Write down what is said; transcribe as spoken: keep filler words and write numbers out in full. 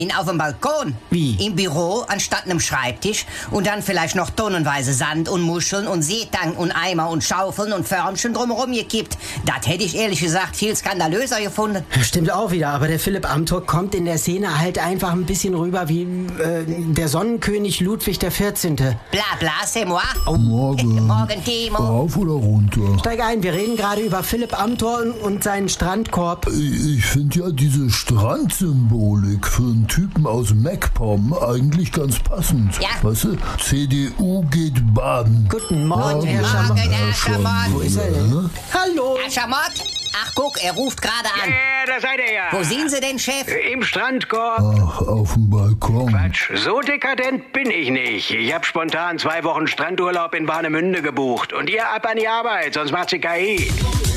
In, auf dem Balkon. Wie? Im Büro anstatt einem Schreibtisch und dann vielleicht noch tonnenweise Sand und Muscheln und Seetang und Eimer und Schaufeln und Förmchen drumherum gekippt. Das hätte ich ehrlich gesagt viel skandalöser gefunden. Stimmt auch wieder, aber der Philipp Amthor kommt in der Szene halt einfach ein bisschen rüber wie äh, der Sonnenkönig Ludwig der vierzehnte. Bla bla, c'est moi. Oh. Morgen. Morgen, Timo. Rauf oder runter? Steig ein, wir reden gerade über Philipp Amthor und, und seinen Strandkorb. Ich, ich finde ja diese Strandsymbolik für einen Typen aus MacPom eigentlich ganz passend. Ja. Weißt du? C D U geht baden. Guten Morgen, Herr Morgen, Schamott. Herr Schamott. Wo ist er denn? Hallo. Herr Schamott? Ach, guck, er ruft gerade an. Ja, da seid ihr ja. Wo sind Sie denn, Chef? Im Strandkorb. Ach, auf dem Balkon. Quatsch, so dekadent bin ich nicht. Ich hab spontan zwei Wochen Strandurlaub in Warnemünde gebucht. Und ihr ab an die Arbeit, sonst macht sie K I.